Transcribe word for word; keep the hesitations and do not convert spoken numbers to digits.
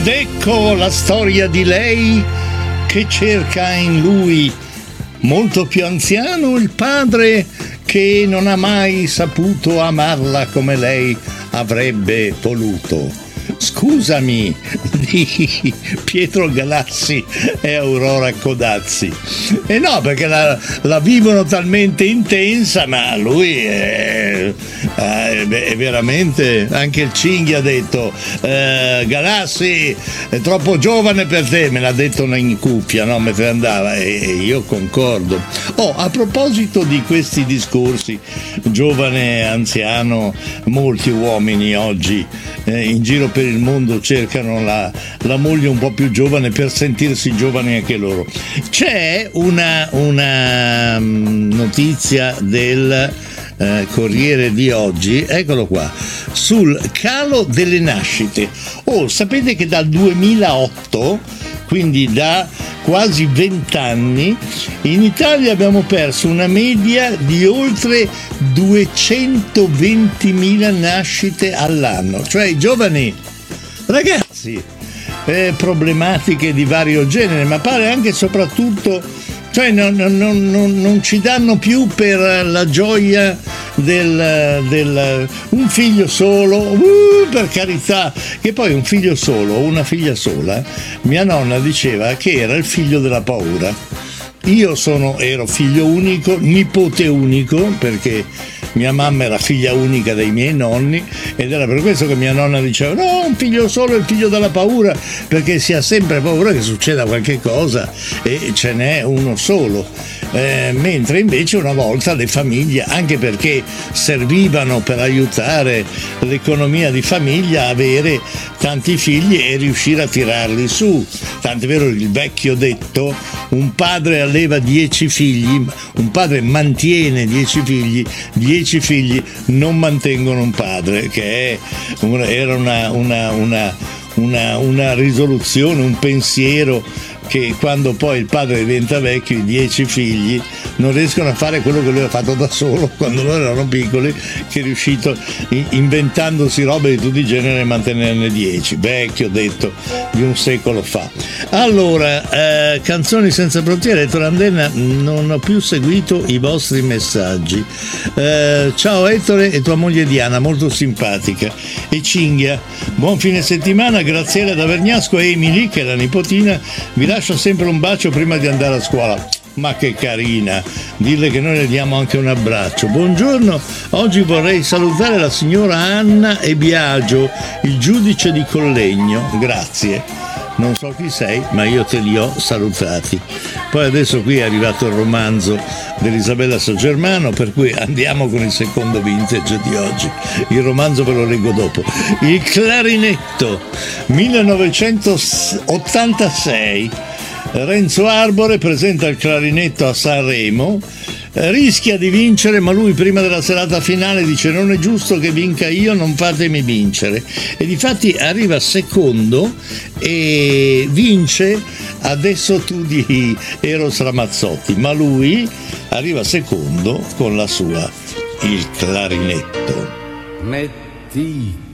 Ecco la storia di lei che cerca in lui, molto più anziano, il padre che non ha mai saputo amarla come lei avrebbe voluto. Scusami, di Pietro Galassi e Aurora Codazzi. E no, perché la, la vivono talmente intensa, ma lui è, è, è veramente, anche il Cinghi ha detto, eh, Galassi è troppo giovane per te, me l'ha detto in cuffia, no, mentre andava, e, e io concordo. Oh, a proposito di questi discorsi, giovane, anziano, molti uomini oggi eh, in giro per il mondo cercano la, la moglie un po' più giovane per sentirsi giovani anche loro. C'è una, una notizia del eh, Corriere di oggi, eccolo qua, sul calo delle nascite. Oh, sapete che dal duemilaotto, quindi da quasi vent'anni, in Italia abbiamo perso una media di oltre duecentoventimila nascite all'anno, cioè i giovani ragazzi, eh, problematiche di vario genere, ma pare anche e soprattutto, cioè non, non, non, non ci danno più per la gioia del, del un figlio solo, uh, per carità, che poi un figlio solo o una figlia sola, mia nonna diceva che era il figlio della paura. Io sono, ero figlio unico, nipote unico, perché mia mamma era figlia unica dei miei nonni, ed era per questo che mia nonna diceva no, un figlio solo è il figlio della paura, perché si ha sempre paura che succeda qualche cosa e ce n'è uno solo. Eh, mentre invece una volta le famiglie, anche perché servivano per aiutare l'economia di famiglia, avere tanti figli e riuscire a tirarli su. Tant'è vero il vecchio detto, un padre alleva dieci figli, un padre mantiene dieci figli, dieci figli non mantengono un padre, che è una, era una, una, una, una, una risoluzione, un pensiero, che quando poi il padre diventa vecchio i dieci figli non riescono a fare quello che lui ha fatto da solo quando loro erano piccoli, che è riuscito inventandosi robe di tutti i generi a mantenerne dieci. Vecchio detto di un secolo fa. Allora, eh, Canzoni senza frontiere, Ettore Andenna, non ho più seguito i vostri messaggi. Eh, ciao Ettore e tua moglie Diana, molto simpatica. E Cinghia, buon fine settimana, Graziella da Vergnasco e Emily, che è la nipotina, vi lascio sempre un bacio prima di andare a scuola. Ma che carina, dille che noi le diamo anche un abbraccio. Buongiorno, oggi vorrei salutare la signora Anna e Biagio, il giudice di Collegno, grazie. Non so chi sei, ma io te li ho salutati. Poi adesso qui è arrivato il romanzo dell'Isabella Soggermano, per cui andiamo con il secondo vintage di oggi. Il romanzo ve lo leggo dopo. Il clarinetto, millenovecentottantasei. Renzo Arbore presenta il clarinetto a Sanremo, rischia di vincere, ma lui prima della serata finale dice non è giusto che vinca io, non fatemi vincere, e difatti arriva secondo e vince Adesso tu di Eros Ramazzotti, ma lui arriva secondo con la sua Il clarinetto. Metti